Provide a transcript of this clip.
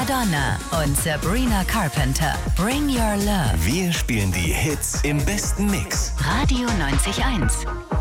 Madonna und Sabrina Carpenter. Bring Your Love. Wir spielen die Hits im besten Mix. Radio 90.1.